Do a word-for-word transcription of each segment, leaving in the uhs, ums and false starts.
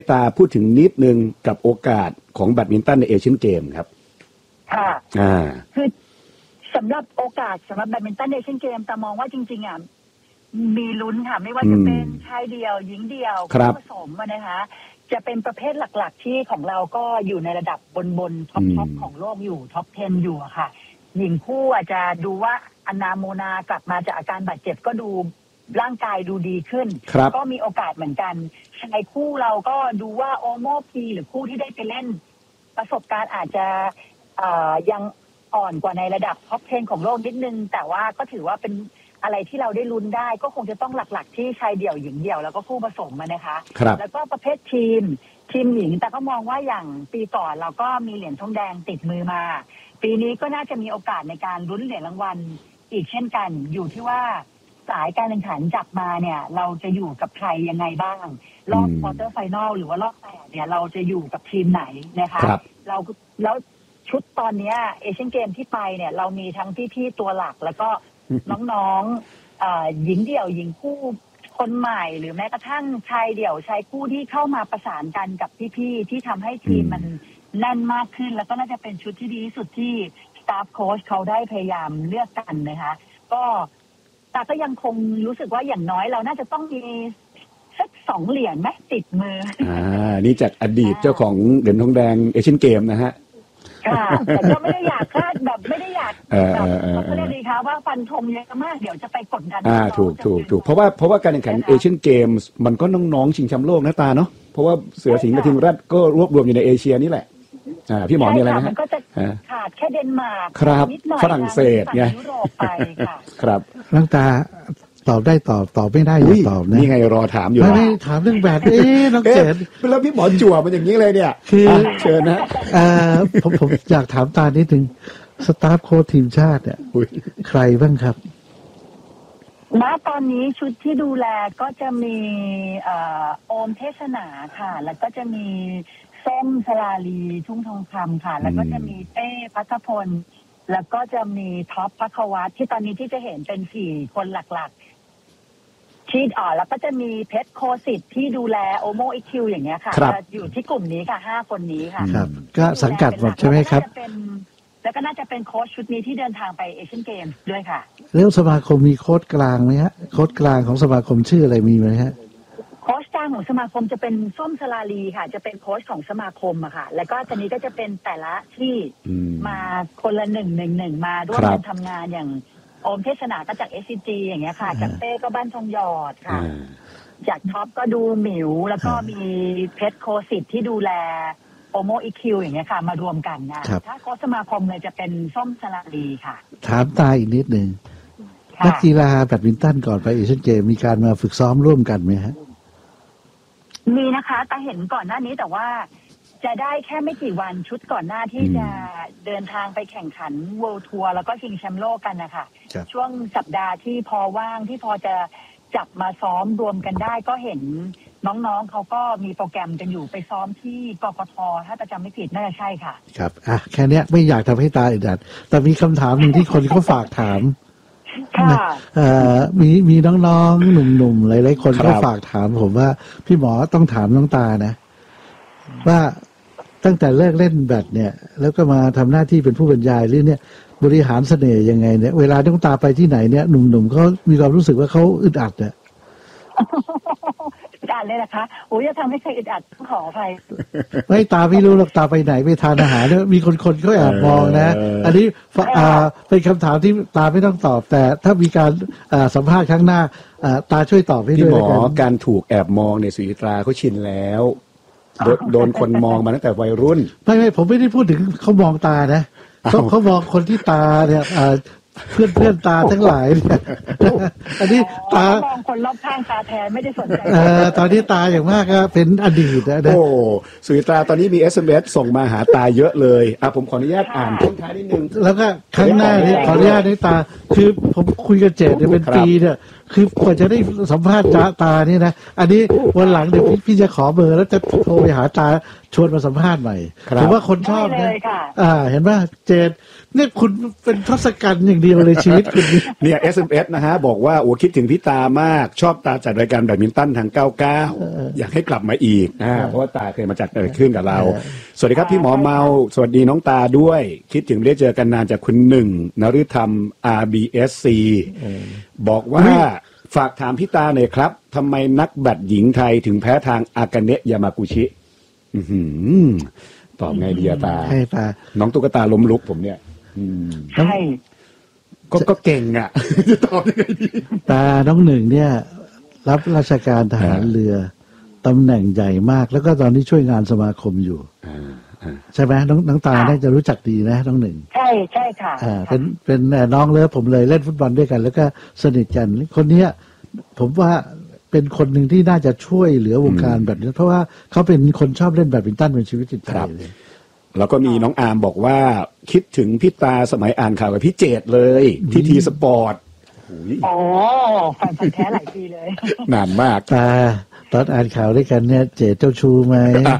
ตาพูดถึงนิดนึงกับโอกาสของแบดมินตันในเอเชียนเกมครับค่ะอ่าคือสำหรับโอกาสสำหรับแบดมินตันเอเชียนเกมแต่มองว่าจริงๆอ่ะมีลุ้นค่ะไม่ว่าจะเป็นชายเดียวหญิงเดียวคู่ผสมนะคะจะเป็นประเภทหลักๆที่ของเราก็อยู่ในระดับบนๆท็อปท็อปของโลกอยู่ท็อปสิบอยู่ค่ะหญิงคู่อาจจะดูว่าอนาโมนากลับมาจากอาการบาดเจ็บก็ดูร่างกายดูดีขึ้นก็มีโอกาสเหมือนกันชายคู่เราก็ดูว่าโอโมพีหรือคู่ที่ได้ไปเล่นประสบการณ์อาจจะยังอ่อนกว่าในระดับท็อปสิบของโลกนิดนึงแต่ว่าก็ถือว่าเป็นอะไรที่เราได้ลุ้นได้ก็คงจะต้องหลักๆที่ชายเดี่ยวหญิงเดี่ยวแล้วก็คู่ผสมนะคะแล้วก็ประเภททีมทีมหญิงแต่ก็มองว่าอย่างปีก่อนเราก็มีเหรียญทองแดงติดมือมาปีนี้ก็น่าจะมีโอกาสในการลุ้นเหรียญรางวัลอีกเช่นกันอยู่ที่ว่าสายการแข่งขันจับมาเนี่ยเราจะอยู่กับใครยังไงบ้างรอบควอเตอร์ไฟนอลหรือว่ารอบแปดเนี่ยเราจะอยู่กับทีมไหนนะคะเราแล้วชุดตอนนี้เอเชียนเกมที่ไปเนี่ยเรามีทั้งพี่ๆตัวหลักแล้วก็น้องๆหญิงเดี่ยวหญิงคู่คนใหม่หรือแม้กระทั่งชายเดี่ยวชายคู่ที่เข้ามาประสานกันกับพี่ๆที่ทำให้ทีมมันแน่นมากขึ้นแล้วก็น่าจะเป็นชุดที่ดีที่สุดที่สตาฟโค้ชเขาได้พยายามเลือกกันนะคะก็แต่ก็ยังคงรู้สึกว่าอย่างน้อยเราน่าจะต้องมีสักสองเหรียญไหมติดมืออ่านี่จากอดีตเจ้าของเหรียญทองแดงเอเชียนเกมนะฮะค่ะแต่ก็ไม่ได้อยากคาดแบบไม่ได้อยากแบบเขาเรียกดีคะว่าฟันธงเยอะมากเดี๋ยวจะไปกดดันอ่าถูกถูกถูกเพราะว่าเพราะว่าการแข่งขันเอเชียนเกมมันก็น้องๆชิงแชมป์โลกนะตาเนาะเพราะว่าเสือสิงห์กับทีมรัฐก็รวบรวมอยู่ในเอเชียนี่แหละอ่าพี่หมอมีอะไรนะฮะมันก็จะขาดแค่เดนมาร์กครับฝรั่งเศสไงยุโรปไปค่ะครับน้องตาตอบได้ตอบตอบไม่ได้อย่าตอบนะนี่ไงรอถามอยู่ไม่ถามเรื่องแบบเอ๊ะน้องเจนแล้วพี่หมอจั่วมันอย่างนี้เลยเนี่ยคือเชิญนะเอ่อผมผมอยากถามตานิดนึงสตาฟโค้ชทีมชาติเนี่ยใครบ้างครับณตอนนี้ชุดที่ดูแลก็จะมีโอมเทศนาค่ะแล้วก็จะมีส้มสลาลีทุ่งทองคำค่ะแล้วก็จะมีเต้พัฒพลแล้วก็จะมีท็อปภัควัตที่ตอนนี้ที่จะเห็นเป็นสี่คนหลักๆที่อ๋อแล้วก็จะมีเพชรโคสิตที่ดูแลโอโมอีคิวอย่างเงี้ยค่ะจะอยู่ที่กลุ่มนี้ค่ะห้าคนนี้ค่ะครับก็สังกัดหมดใช่ไหมครับแล้วก็น่าจะเป็นโค้ชชุดนี้ที่เดินทางไปเอเชียนเกมส์ด้วยค่ะแล้วสมาคมมีโค้ชกลางไหมฮะโค้ชกลางของสมาคมชื่ออะไรมีไหมฮะโค้ชกลางของสมาคมจะเป็นส้มสลาลีค่ะจะเป็นโค้ชของสมาคมอะค่ะแล้วก็ตอนนี้ก็จะเป็นแต่ละที่มาคนละหนึ่งหนึ่งหนึ่งมาร่วมกันทำงานอย่างโอมเทศนาก็จาก เอส ซี จี อย่างเงี้ยค่ะจากเต้ก็บ้านทองหยอดค่ะจากท็อปก็ดูหมิวแล้วก็มีเพชรโคสิตที่ดูแลโอโมอีคิวอย่างเงี้ยค่ะมารวมกันนะถ้าโค้ชสมาคมเลยจะเป็นส้มสลาลีค่ะถามตาอีกนิดหนึ่งนักกีฬาแบดมินตันก่อนไปเอเชียนเกมมีการมาฝึกซ้อมร่วมกันไหมฮะมีนะคะแต่เห็นก่อนหน้านี้แต่ว่าจะได้แค่ไม่กี่วันชุดก่อนหน้าที่จะเดินทางไปแข่งขัน World Tour แล้วก็ชิงแชมป์โลกกันนะคะช่วงสัปดาห์ที่พอว่างที่พอจะจับมาซ้อมรวมกันได้ก็เห็นน้องๆเขาก็มีโปรแกรมกันอยู่ไปซ้อมที่กกท.ถ้าจะจำไม่ผิดน่าจะใช่ค่ะครับอ่ะแค่นี้ไม่อยากทำให้ตาอึดอัดแต่มีคำถามหนึ่งที่คนเขาฝากถามมีมีน้องๆหนุ่มๆหลายๆคนก็ฝากถามผมว่าพี่หมอต้องถามน้องตานะว่าตั้งแต่เลิกเล่นแบดเนี่ยแล้วก็มาทำหน้าที่เป็นผู้บรรยายหรือเนี่ยบริหารเสน่ห์ยังไงเนี่ยเวลาน้องตาไปที่ไหนเนี่ยหนุ่มๆเขามีความรู้สึกว่าเขาอึดอัดเนี่ยอึดอัดเลยนะคะโอ้ยจะทำให้ใครอึดอัดขออภัยไม่ตาไม่รู้หรอกตาไปไหนไปทานอาหารเนี่ยมีคนๆเขาแอบมองนะอันนี้อ่าเป็นคำถามที่ตาไม่ต้องตอบแต่ถ้ามีการสัมภาษณ์ครั้งหน้าตาช่วยตอบให้ด้วยพี่หมอการถูกแอบมองเนี่ยสุริตราเขาชินแล้วโดนคนมองมาตั้งแต่วัยรุ่นไม่ไม่ผมไม่ได้พูดถึงเขามองตานะเขาเขามองคนที่ตาเนี่ยเพื่อนเพื่อนตาทั้งหลายเนี่ยอันนี้ตามองคนรอบข้างตาแทนไม่ได้สนใจเออตอนนี้ตาอย่างมากก็เป็นอดีตนะโอ้สุริตราตอนนี้มี เอส เอ็ม เอส ส่งมาหาตาเยอะเลยอ่ะผมขออนุญาตอ่านทิ้งท้ายนิดนึงแล้วก็ครั้งหน้านี่ขออนุญาตให้ตาคือผมคุยกับเจดเนี่ยเป็นปีเนี่ยคือกว่าจะได้สัมภาษณ์จ้าตานี่นะอันนี้วันหลังเดี๋ยวพี่พี่จะขอเบอร์แล้วจะโทรไปหาตาชวนมาสัมภาษณ์ใหม่ถือว่าคนชอบนะอ่าเห็นป่ะเจนเนี่ยคุณเป็นทศกัณฐ์อย่างเดียวเลยชีวิตคุณเนี่ย เอส เอ็ม เอส นะฮะบอกว่าโอ้คิดถึงพี่ตามากชอบตาจัดรายการแบดมินตันทางเก้าสิบเก้าอยากให้กลับมาอีกอ่าเพราะว่าตาเคยมาจัดเกิดขึ้นกับเราสวัสดีครับพี่หมอเมาสวัสดีน้องตาด้วยคิดถึงไม่ได้เจอกันนานจากคุณหนึ่งนฤธรรม อาร์ บี เอส ซี บอกว่าฝากถามพี่ตาหน่อยครับทำไมนักแบดหญิงไทยถึงแพ้ทางอากาเนะยามากุชิอื้อหือตอบไงดีอะตาใช่ตาน้องตุ๊กตาล้มลุกผมเนี่ยใช่ก็ก็เก่งอ่ะจะตอบยังไงดีตาน้องหนึ่งเนี่ยรับราชการทหารเรือตำแหน่งใหญ่มากแล้วก็ตอนนี้ช่วยงานสมาคมอยู่ใช่ไหมน้องน้องตาน่าจะรู้จักดีนะน้องหนึ่งใช่ใช่ค่ะอ่าเป็นเป็นน้องเลิฟผมเลยเล่นฟุตบอลด้วยกันแล้วก็สนิทกันคนเนี้ยผมว่าเป็นคนหนึ่งที่น่าจะช่วยเหลือวงการแบบนี้เพราะว่าเขาเป็นคนชอบเล่นแบดมินตันเป็นชีวิตจิตใจเลยแล้วก็มีน้องอาร์มบอกว่าคิดถึงพี่ตาสมัยอ่านข่าวกับพี่เจตเลยที่ทีสปอร์ตอ๋อฟังแท้หลายปีเลยนานมากตาตอนอ่านข่าวด้วยกันเนี่ยเจตเจ้าชูไหม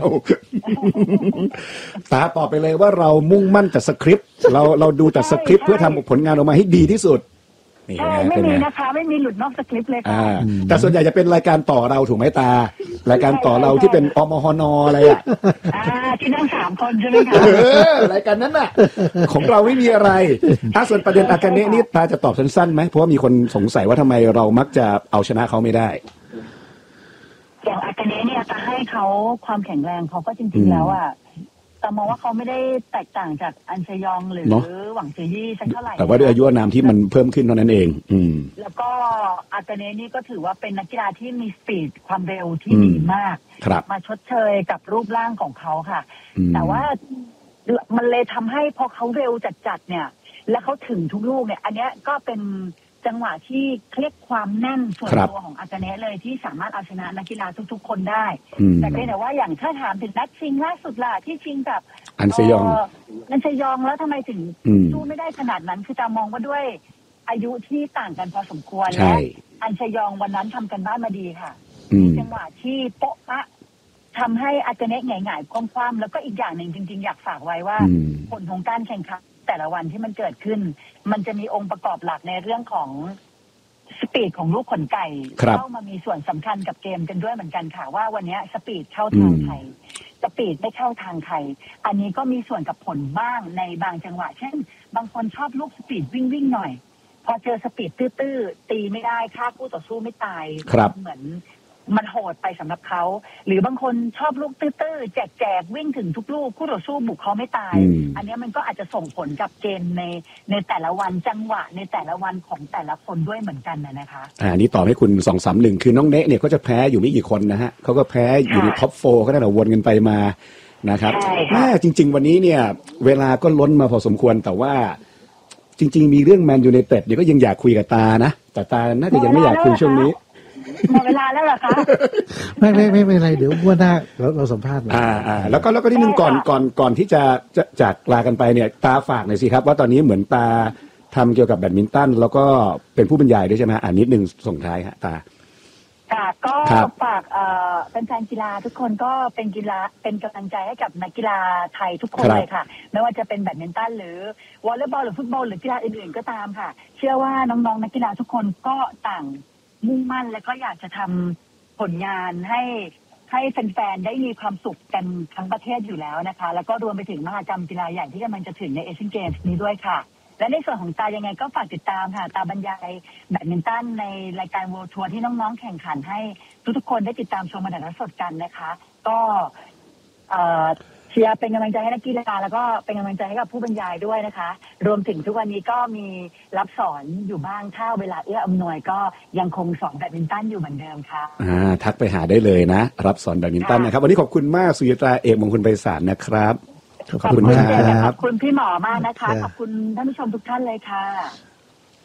ตาตอบไปเลยว่าเรามุ่งมั่นแต่สคริปต์เราเราดูแต่สคริปต์เพื่อทำผลงานออกมาให้ดีที่สุดใช่ไม่มีนะคะไม่มีหลุดนอกสคริปต์เลยค่ะแต่ส่วนใหญ่จะเป็นรายการต่อเราถูกไหมตารายการต่อเราที่เป็นอมฮนอะไรอ่ะที่นั่งสามคนใช่ไหมคะรายการนั้นน่ะของเราไม่มีอะไรถ้าส่วนประเด็นอากาเนะนี่ตาจะตอบสั้นๆไหมเพราะว่ามีคนสงสัยว่าทำไมเรามักจะเอาชนะเขาไม่ได้อย่างอากาเนะเนี่ยจะให้เขาความแข็งแรงเขาก็จริงๆแล้วอ่ะแต่มองว่าเขาไม่ได้แตกต่างจากอันเซยองหรือหวังเซยี่สักเท่าไหร่แต่ว่าด้วยอายุนามที่มันเพิ่มขึ้นเท่านั้นเองอืมแล้วก็อากาเนะนี่ก็ถือว่าเป็นนักกีฬาที่มีสปีดความเร็วที่ดีมากมาชดเชยกับรูปร่างของเขาค่ะแต่ว่ามันเลยทำให้พอเขาเร็วจัดๆเนี่ยแล้วเขาถึงทุกลูกเนี่ยอันนี้ก็เป็นจังหวะที่เคลียร์ความแน่นส่วนตัวของอากาเนะเลยที่สามารถเอาชนะนักกีฬาทุกๆคนได้แต่เพียงแต่ว่าอย่างถ้าถามถึงนัดชิงล่าสุดล่ะที่ชิงกับอันเซยองอันเซยองแล้วทำไมถึงสู้ไม่ได้ขนาดนั้นคือจะมองว่าด้วยอายุที่ต่างกันพอสมควรและอันเซยองวันนั้นทำกันบ้านมาดีค่ะจังหวะที่โป๊ะปะทำให้อากาเนะหงายๆคว่ำๆแล้วก็อีกอย่างหนึ่งจริงๆอยากฝากไว้ว่าผลของการแข่งขันแต่ละวันที่มันเกิดขึ้นมันจะมีองค์ประกอบหลักในเรื่องของสปีดของลูกขนไก่เข้ามามีส่วนสำคัญกับเกมกันด้วยเหมือนกันค่ะว่าวันนี้สปีดเข้าทางใครสปีดไม่เข้าทางใครอันนี้ก็มีส่วนกับผลบ้างในบางจังหวะเช่นบางคนชอบลูกสปีดวิ่งวิ่งหน่อยพอเจอสปีดตื้อๆตีไม่ได้ฆ่าคู่ต่อสู้ไม่ตายเหมือนมันโหดไปสำหรับเขาหรือบางคนชอบลูกตื้อๆแจกๆวิ่งถึงทุกลูกคู่ต่อสู้บุกเขาไม่ตายอันนี้มันก็อาจจะส่งผลกับเกมในในแต่ละวันจังหวะในแต่ละวันของแต่ละคนด้วยเหมือนกันนะคะอ่านี่ตอบให้คุณสองสามหนึ่งคือน้องเนะเนี่ยเขาจะแพ้อยู่ไม่กี่คนนะฮะเขาก็แพ้อยู่ในท็อปโฟร์ก็ได้แต่วนกันไปมานะครับแม่จริงๆวันนี้เนี่ยเวลาก็ล้นมาพอสมควรแต่ว่าจริงๆมีเรื่องแมนยูไนเต็ดเดี๋ยวก็ยังอยากคุยกับตานะแต่ตาน่าจะยังไม่อยากคุยช่วงนี้หมดเวลาแล้วเหรอคะไม่ไม่ไม่ไม่อะไรเดี๋ยวว่าหน้าเราเราสัมภาษณ์อ่าอ่าแล้วก็แล้วก็ที่นึงก่อนก่อนก่อนที่จะจะจากลากันไปเนี่ยตาฝากหน่อยสิครับว่าตอนนี้เหมือนตาทำเกี่ยวกับแบดมินตันแล้วก็เป็นผู้บรรยายด้วยใช่ไหมอ่านนิดนึงส่งท้ายฮะตาค่ะก็ฝากเอ่อแฟนๆกีฬาทุกคนก็เป็นกีฬาเป็นกำลังใจให้กับนักกีฬาไทยทุกคนเลยค่ะไม่ว่าจะเป็นแบดมินตันหรือวอลเลย์บอลหรือฟุตบอลหรือกีฬาอื่นๆก็ตามค่ะเชื่อว่าน้องๆนักกีฬาทุกคนก็ต่างมุ่งมั่นและก็อยากจะทำผลงานให้ให้แฟนๆได้มีความสุขกันทั้งประเทศอยู่แล้วนะคะแล้วก็รวมไปถึงมหกรรมกีฬาใหญ่ที่กำลังจะถึงในเอเชียนเกมส์นี้ด้วยค่ะและในส่วนของตายังไงก็ฝากติดตามค่ะตาบรรยายแบดมินตันในรายการ World Tour ที่น้องๆแข่งขันให้ทุกๆคนได้ติดตามชมมาถ่ายทอดสดกันนะคะก็เอ่อเชียร์เป็นกำลังใจให้นักกีฬาแล้วก็เป็นกำลังใจให้กับผู้บรรยายด้วยนะคะรวมถึงทุกวันนี้ก็มีรับสอนอยู่บ้างถ้าเวลาเอื้ออำนวยก็ยังคงสอนแบดมินตันอยู่เหมือนเดิมค่ะอ่าทักไปหาได้เลยนะรับสอนแบดมินตันนะครับวันนี้ขอบคุณมากสุริยตราเอกมงคลไพศาลนะครับขอบคุณครับขอบคุณพี่หมอมากนะคะขอบคุณท่านผู้ชมทุกท่านเลยค่ะ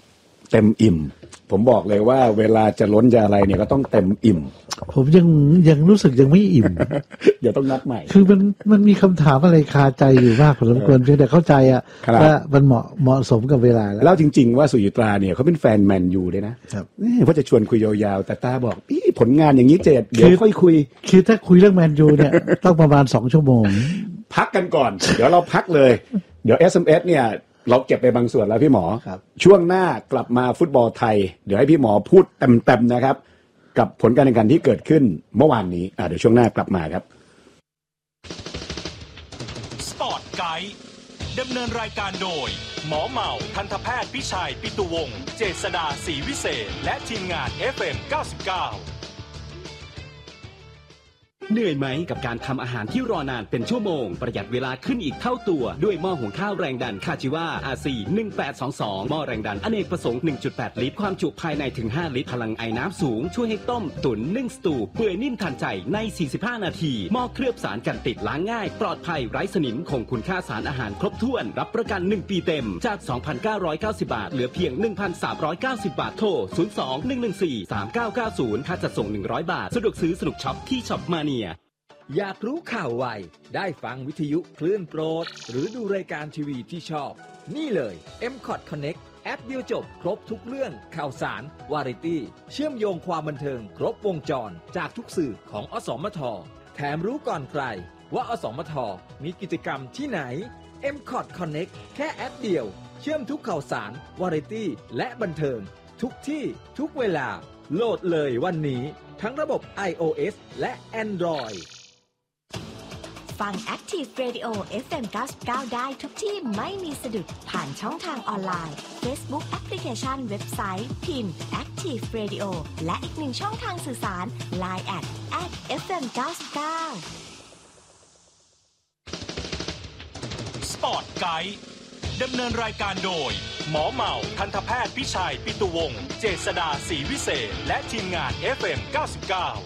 เต็มอิ่มผมบอกเลยว่าเวลาจะล้นจะอะไรเนี่ยก็ต้องเต็มอิ่มผมยังยังรู้สึกยังไม่อิ่มเดี๋ยวต้องนัดใหม่คือมันมันมีคำถามอะไรคาใจอยู่มากพอสมควรเพียงแต่เข้าใจอะว่ามันเหมาะเหมาะสมกับเวลาแล้วแล้วจริงๆว่าสุจิตราเนี่ยเขาเป็นแฟนแมนยูด้วยนะเพราะจะชวนคุยยาวๆแต่ตาบอกพี่ผลงานอย่างนี้เจ็ดเดี๋ยวค่อยคุยคือถ้าคุยเรื่องแมนยูเนี่ยต้องประมาณสองชั่วโมงพักกันก่อนเดี๋ยวเราพักเลยเดี๋ยว เอส เอ็ม เอส เนี่ยเราเก็บไปบางส่วนแล้วพี่หมอช่วงหน้ากลับมาฟุตบอลไทยเดี๋ยวให้พี่หมอพูดเต็มๆนะครับกับผลการแข่งขันที่เกิดขึ้นเมื่อวานนี้อ่าเดี๋ยวช่วงหน้ากลับมาครับสปอร์ตไกด์ดำเนินรายการโดยหมอเมาทันตแพทย์พิชัยปิตุวงศ์เจษฎาศรีวิเศษและทีมงาน เอฟ เอ็ม เก้าสิบเก้าเหนื่อยไหมกับการทำอาหารที่รอนานเป็นชั่วโมงประหยัดเวลาขึ้นอีกเท่าตัวด้วยหม้อหุงข้าวแรงดันคาจิวา อาร์ ซี หนึ่งแปดสองสองหม้อแรงดันอเนกประสงค์ หนึ่งจุดแปด ลิตรความจุภายในถึงห้าลิตรพลังไอน้ำสูงช่วยให้ต้มตุ๋นนึ่งสตูเปื่อยนิ่มทันใจในสี่สิบห้านาทีหม้อเคลือบสารกันติดล้างง่ายปลอดภัยไร้สนิมคงคุณค่าสารอาหารครบถ้วนรับประกันหนึ่งปีเต็มจาก สองพันเก้าร้อยเก้าสิบ บาทเหลือเพียง หนึ่งพันสามร้อยเก้าสิบ บาทโทรศูนย์ สอง หนึ่ง หนึ่ง สี่ สาม เก้า เก้า ศูนย์ค่าจัดส่งหนึ่งร้อยบาทสะดวกซื้อสนุกช็อปที่ช็อปมาเนียอยากรู้ข่าวไวได้ฟังวิทยุคลื่นโปรดหรือดูรายการทีวีที่ชอบนี่เลย เอ็ม คอท Connect แอปเดียวจบครบทุกเรื่องข่าวสารวาไรตี้เชื่อมโยงความบันเทิงครบวงจรจากทุกสื่อของอสมทแถมรู้ก่อนใครว่าอสมทมีกิจกรรมที่ไหน เอ็ม คอท Connect แค่แอปเดียวเชื่อมทุกข่าวสารวาไรตี้และบันเทิงทุกที่ทุกเวลาโหลดเลยวันนี้ทั้งระบบ ไอ โอ เอส และ Android ฟัง Active Radio เอฟ เอ็ม เก้าสิบเก้า ได้ทุกที่ไม่มีสะดุดผ่านช่องทางออนไลน์ Facebook แอปพลิเคชันเว็บไซต์พิมพ์ Active Radio และอีกหนึ่งช่องทางสื่อสาร ไลน์ แอท แอท เอฟ เอ็ม เก้าสิบเก้าสปอร์ตไกด์ดำเนินรายการโดยหมอเมาทันตแพทย์พิชัยปิตุวงศ์เจษฎาศรีวิเศษและทีมงาน เอฟ เอ็ม เก้าสิบเก้า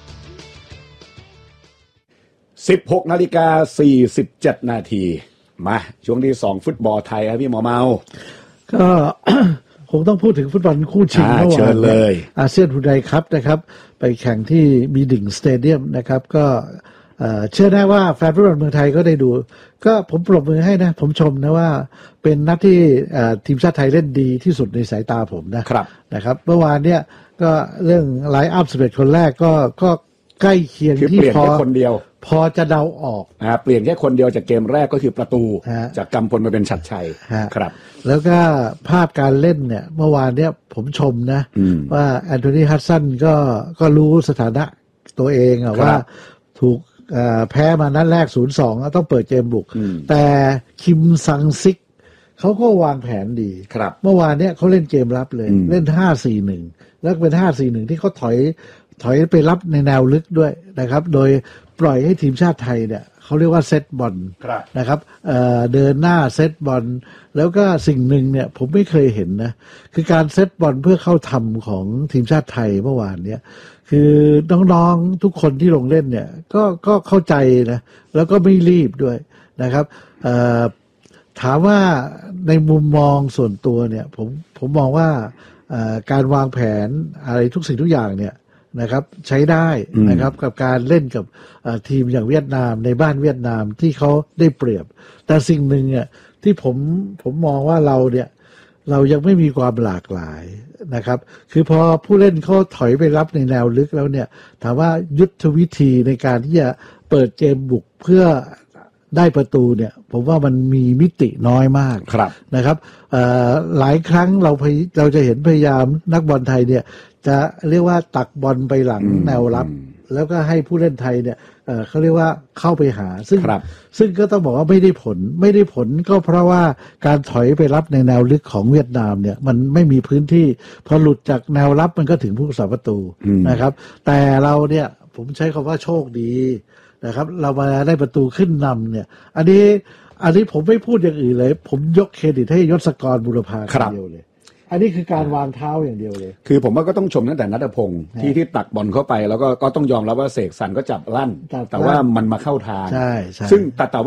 สิบหกนาฬิกาสี่สิบเจ็ดนาทีมาช่วงที่สองฟุตบอลไทยครับพี่หมอเมาก็ คงต้องพูดถึงฟุตบอลคู่ชิงเมื่อวานเลยอาเซียนฮูไดคัพนะครับไปแข่งที่มีดิ่งสเตเดียมนะครับก็เชื่อได้ว่าแฟนฟุตบอลเมืองไทยก็ได้ดูก็ผมปรบมือให้นะผมชมนะว่าเป็นนัดที่ทีมชาติไทยเล่นดีที่สุดในสายตาผมนะครับนะครับเมื่อวานเนี่ยก็เรื่องไลน์อัพสิบเอ็ดคนแรกก็ก็ใกล้เคียงที่พอคนเดียวพอจะเดาออกอ่าเปลี่ยนแค่คนเดียวจากเกมแรกก็คือประตูจากกำพลมาเป็นฉัตรชัยครับแล้วก็ภาพการเล่นเนี่ยเมื่อวานเนี่ยผมชมนะว่าแอนโทนีฮัดสันก็ก็รู้สถานะตัวเองอะว่าถูกแพ้มานัดแรก ศูนย์สอง ต้องเปิดเกมบุกแต่คิมซังซิกเขาก็วางแผนดีเมื่อวานเนี่ยเขาเล่นเกมรับเลยเล่น ห้า สี่ หนึ่ง แล้วเป็น ห้า สี่ หนึ่ง ที่เขาถอยถอยไปรับในแนวลึกด้วยนะครับโดยปล่อยให้ทีมชาติไทยเนี่ยเขาเรียกว่าเซตบอลนะครับ เอ่อ เดินหน้าเซตบอลแล้วก็สิ่งหนึ่งเนี่ยผมไม่เคยเห็นนะคือการเซตบอลเพื่อเข้าทำของทีมชาติไทยเมื่อวานเนี่ยคือน้องๆทุกคนที่ลงเล่นเนี่ยก็ก็เข้าใจนะแล้วก็ไม่รีบด้วยนะครับเอ่อถามว่าในมุมมองส่วนตัวเนี่ยผมผมมองว่าการวางแผนอะไรทุกสิ่งทุกอย่างเนี่ยนะครับใช้ได้นะครับกับการเล่นกับทีมอย่างเวียดนามในบ้านเวียดนามที่เขาได้เปรียบแต่สิ่งหนึ่งอ่ะที่ผมผมมองว่าเราเนี่ยเรายังไม่มีความหลากหลายนะครับคือพอผู้เล่นเขาถอยไปรับในแนวลึกแล้วเนี่ยถามว่ายุทธวิธีในการที่จะเปิดเกมบุกเพื่อได้ประตูเนี่ยผมว่ามันมีมิติน้อยมากนะครับหลายครั้งเราเราจะเห็นพยายามนักบอลไทยเนี่ยจะเรียกว่าตักบอลไปหลังแนวรับแล้วก็ให้ผู้เล่นไทยเนี่ย เอ่อเขาเรียกว่าเข้าไปหาซึ่งซึ่งก็ต้องบอกว่าไม่ได้ผลไม่ได้ผลก็เพราะว่าการถอยไปรับในแนวลึกของเวียดนามเนี่ยมันไม่มีพื้นที่พอหลุดจากแนวรับมันก็ถึงผู้รักษาประตูนะครับแต่เราเนี่ยผมใช้คำว่าโชคดีนะครับเรามาได้ประตูขึ้นนำเนี่ยอันนี้อันนี้ผมไม่พูดอย่างอื่นเลยผมยกเครดิตให้ยศกรบุรพาคนเดียวเลยอันนี้คือการวางเท้าอย่างเดียวเลยคือผมว่าก็ต้องชมตั้งแต่ณัฐพงศ์ที่ที่ตักบอลเข้าไปแล้วก็ก็ต้องยอมรับว่าเสกสรรก็จับลั่นแต่ว่ามันมาเข้าทางใช่ซึ่งแต่แต่ว่า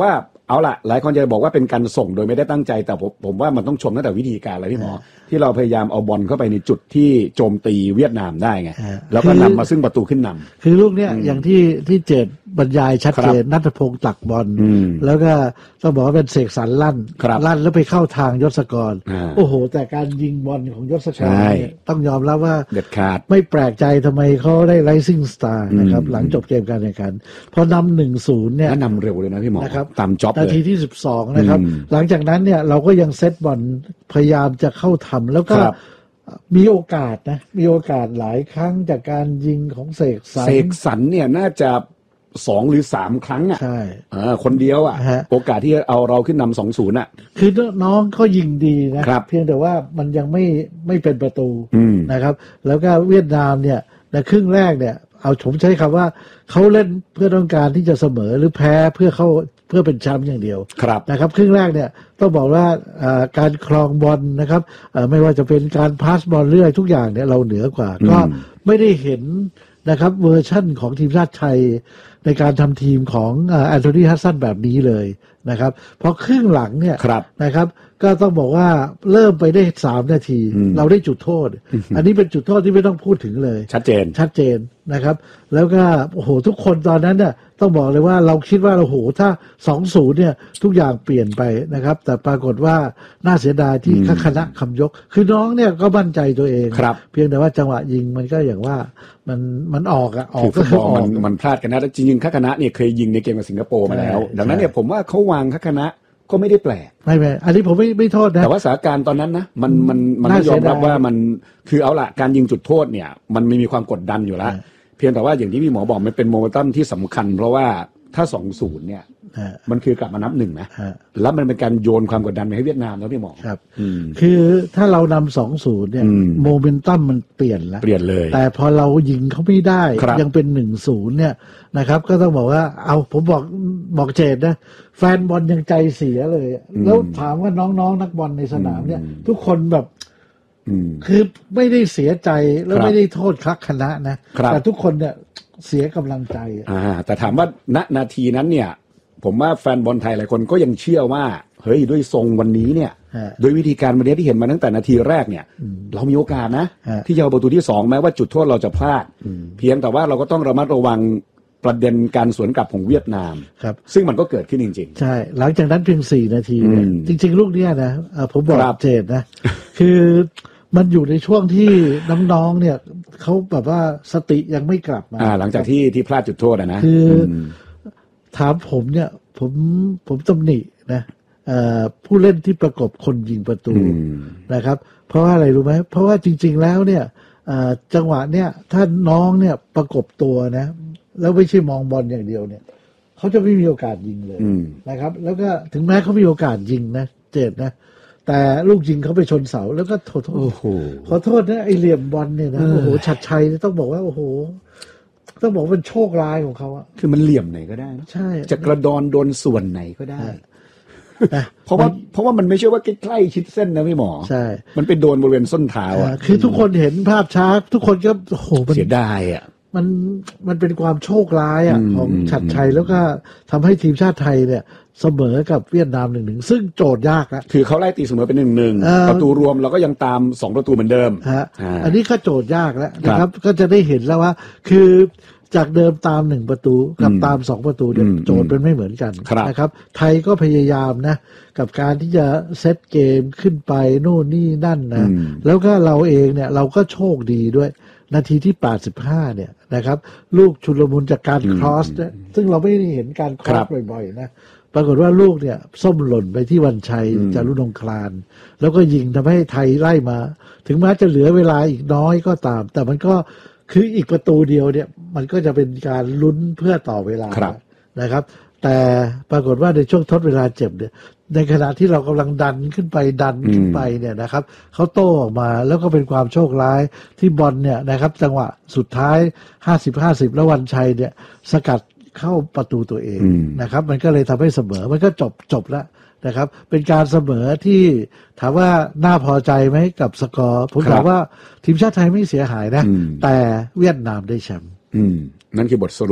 เอาล่ะหลายคนจะบอกว่าเป็นการส่งโดยไม่ได้ตั้งใจแต่ผมผมว่ามันต้องชมตั้งแต่วิธีการเลยพี่หมอที่เราพยายามเอาบอลเข้าไปในจุดที่โจมตีเวียดนามได้ไงแล้วก็นำมาซึ่งประตูขึ้นนำคือลูกเนี้ยอย่างที่ที่เจตบรรยายชัดเจนณัฐพงษ์ตักบอลแล้วก็ต้องบอกว่าเป็นเสกสรรลั่นลั่นแล้วไปเข้าทางยศกรโอ้โหแต่การยิงบอลของยศกรเนี่ยต้องยอมรับว่าเด็ดขาดไม่แปลกใจทำไมเขาได้ Rising Star นะครับหลังจบเกมการแข่งขันพอนำ หนึ่งศูนย์ เนี่ยนำเร็วเลยนะพี่หมอตามจ็อบเลยนาทีที่สิบสองนะครับหลังจากนั้นเนี่ยเราก็ยังเซตบอลพยายามจะเข้าทำแล้วก็มีโอกาสนะมีโอกาสหลายครั้งจากการยิงของเสกสรรเสกสรรเนี่ยน่าจะสองหรือสามครั้งอ่ะใช่คนเดียวอ่ะโอกาสที่เอาเราขึ้นนำสองศูนย์อ่ะคือน้องเขายิงดีนะเพียงแต่ว่ามันยังไม่ไม่เป็นประตูนะครับแล้วก็เวียดนามเนี่ยในครึ่งแรกเนี่ยเอาผมใช้คำว่าเขาเล่นเพื่อต้องการที่จะเสมอหรือแพ้เพื่อเข้าเพื่อเป็นแชมป์อย่างเดียวนะครับครึ่งแรกเนี่ยต้องบอกว่าการครองบอลนะครับไม่ว่าจะเป็นการพาสบอลเรื่อยทุกอย่างเนี่ยเราเหนือกว่าก็ไม่ได้เห็นนะครับเวอร์ชั่นของทีมชาติไทยในการทำทีมของแอนโทนีฮัสซันแบบนี้เลยนะครับพอครึ่งหลังเนี่ยนะครับก็ต้องบอกว่าเริ่มไปได้สามนาทีเราได้จุดโทษอันนี้เป็นจุดโทษที่ไม่ต้องพูดถึงเลยชัดเจนชัดเจนนะครับแล้วก็โอ้โหทุกคนตอนนั้นเนี่ยต้องบอกเลยว่าเราคิดว่าโอ้โหถ้า สองศูนย์ เนี่ยทุกอย่างเปลี่ยนไปนะครับแต่ปรากฏว่าน่าเสียดายที่คณะคำยกคือน้องเนี่ยก็มั่นใจตัวเองเพียงแต่ว่าจังหวะยิงมันก็อย่างว่ามันมันออกอะออกก็คือออกมันมันพลาดกันนะจริงๆคณะเนี่ยเคยยิงในเกมกับสิงคโปร์มาแล้วดังนั้นเนี่ยผมว่าเขาวางคณะก็ไม่ได้แปลกไม่ไม่อันนี้ผมไม่ไม่โทษนะแต่ว่าสถานการณ์ตอนนั้นนะมันมันมันยอมรับว่ามันคือเอาละการยิงจุดโทษเนี่ยมันไม่มีความกดดันอยู่แล้วเพียงแต่ว่าอย่างที่พี่หมอบอกมันเป็นโมเมนตัมที่สำคัญเพราะว่าถ้า สองศูนย์ เนี่ยมันคือกลับมานับหนึ่งนะแล้วมันเป็นการโยนความกดดันไปให้เวียดนามแล้วพี่หมอครับคือถ้าเรานำ สองศูนย์ เนี่ยโมเมนตัมมันเปลี่ยนแล้วเปลี่ยนเลยแต่พอเรายิงเขาไม่ได้ยังเป็น หนึ่งศูนย์ เนี่ยนะครับก็ต้องบอกว่าเอาผมบอกบอกเจตนะแฟนบอลยังใจเสียเลยแล้วถามว่าน้องๆนักบอลในสนามเนี่ยทุกคนแบบคือไม่ได้เสียใจแล้วไม่ได้โทษคักคณะนะแต่ทุกคนเนี่ยเสียกำลังใจอ่าแต่ถามว่าณนาทีนั้นเนี่ยผมว่าแฟนบอลไทยหลายคนก็ยังเชื่อว่าเฮ้ยด้วยทรงวันนี้เนี่ยด้วยวิธีการวันนี้ที่เห็นมาตั้งแต่นาทีแรกเนี่ยเรามีโอกาสนะที่จะเอาประตูที่สองแม้ว่าจุดโทษเราจะพลาดเพียงแต่ว่าเราก็ต้องระมัดระวังประเด็นการสวนกลับของเวียดนามครับซึ่งมันก็เกิดขึ้นจริงๆใช่หลังจากนั้นเพียงสี่นาทีเนี่ยจริงๆลูกเนี้ยนะผมบอกเจตนะคือมันอยู่ในช่วงที่น้องๆเนี่ยเขาแบบว่าสติยังไม่กลับมาอ่าหลังจากที่ที่พลาดจุดโทษนะคือถามผมเนี่ยผมผมตำหนินะผู้เล่นที่ประกบคนยิงประตูนะครับเพราะว่าอะไรรู้ไหมเพราะว่าจริงๆแล้วเนี่ยจังหวะเนี่ยถ้าน้องเนี่ยประกบตัวนะแล้วไม่ใช่มองบอลอย่างเดียวเนี่ยเขาจะไม่มีโอกาสยิงเลยนะครับแล้วก็ถึงแม้เขามีโอกาสยิงนะเจ็ดนะแต่ลูกยิงเขาไปชนเสาแล้วก็โทษขอโทษนะไอเหลี่ยมบอลเนี่ยนะโอ้โหชัดชัยต้องบอกว่าโอ้โหต้องบอกเป็นโชคร้ายของเขาอะคือมันเหลี่ยมไหนก็ได้ใช่จะกระดอนโดนส่วนไหนก็ได้เพราะว่าเพราะว่ามันไม่ใช่ว่าใกล้ๆชิดเส้นนะพี่หมอใช่มันไปโดนบริเวณส้นเท้าอ่ะคือทุกคนเห็นภาพช้าทุกคนก็โอ้โหเสียดายอ่ะมันมันเป็นความโชคร้ายอ่ะของชัดชัยแล้วก็ทำให้ทีมชาติไทยเนี่ยเสมอกับเวียดนามหนึ่งหนึ่งซึ่งโจทย์ยากนะคือเขาไล่ตีเสมอเป็นหนึ่งหนึ่งประตูรวมเราก็ยังตามสองประตูเหมือนเดิมฮะอันนี้ก็โจทย์ยากแล้วนะครับก็จะได้เห็นแล้วว่าคือจากเดิมตามหนึ่งประตูกับตามสองประตูเนี่ยโจทย์เป็นไม่เหมือนกันนะครับไทยก็พยายามนะกับการที่จะเซตเกมขึ้นไปโน่นนี่นั่นนะแล้วก็เราเองเนี่ยเราก็โชคดีด้วยนาทีที่แปดสิบห้าเนี่ยนะครับลูกชุลมุนจากการครอสเนี่ยซึ่งเราไม่ได้เห็นการครอสบ่อยๆนะปรากฏว่าลูกเนี่ยส้มหล่นไปที่วันชัยจารุนงคลานแล้วก็ยิงทำให้ไทยไล่มาถึงแม้จะเหลือเวลาอีกน้อยก็ตามแต่มันก็คืออีกประตูเดียวเนี่ยมันก็จะเป็นการลุ้นเพื่อต่อเวลานะครับแต่ปรากฏว่าในช่วงทดเวลาเจ็บเนี่ยในขณะที่เรากำลังดันขึ้นไปดันขึ้นไปเนี่ยนะครับเขาโต้ออกมาแล้วก็เป็นความโชคร้ายที่บอลเนี่ยนะครับจังหวะสุดท้าย ห้าสิบ ห้าสิบ แล้ววันชัยเนี่ยสกัดเข้าประตูตัวเองนะครับมันก็เลยทำให้เสมอมันก็จบจบแล้วนะครับเป็นการเสมอที่ถามว่าน่าพอใจไหมกับสกอร์ผมถามว่าทีมชาติไทยไม่เสียหายนะแต่เวียดนามได้แชมป์นั่นคือบทสรุป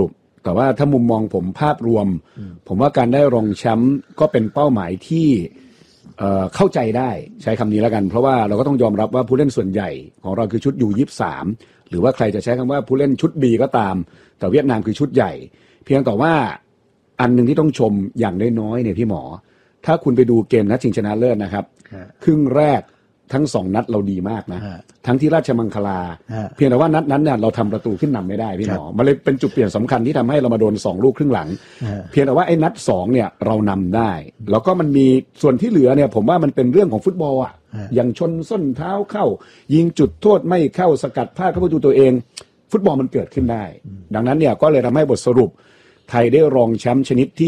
แต่ว่าถ้ามุมมองผมภาพรวมผมว่าการได้รองแชมป์ก็เป็นเป้าหมายที่เอ่อเข้าใจได้ใช้คำนี้แล้วกันเพราะว่าเราก็ต้องยอมรับว่าผู้เล่นส่วนใหญ่ของเราคือชุด ยู ยี่สิบสาม หรือว่าใครจะใช้คำว่าผู้เล่นชุด B ก็ตามแต่เวียดนามคือชุดใหญ่เพียงแต่ว่าอันนึงที่ต้องชมอย่างน้อยๆเนี่ยพี่หมอถ้าคุณไปดูเกมนัดชิงชนะเลิศนะครับครึ่งแรกทั้งสองนัดเราดีมากนะทั้งที่ราชมังคลาเพียงแต่ว่านัดนั้นเนี่ยเราทำประตูขึ้นนำไม่ได้พี่หมอมันเลยเป็นจุดเปลี่ยนสำคัญที่ทำให้เรามาโดนสองลูกครึ่งหลังเพียงแต่ว่าไอ้นัดสองเนี่ยเรานำได้แล้วก็มันมีส่วนที่เหลือเนี่ยผมว่ามันเป็นเรื่องของฟุตบอลอ่ะอย่างชนส้นเท้าเข้ายิงจุดโทษไม่เข้าสกัดพลาดเข้าประตูตัวเองฟุตบอลมันเกิดขึ้นได้ดังนั้นเนี่ยก็เลยทำให้บทสรุปไทยได้รองแชมป์ชนิดที่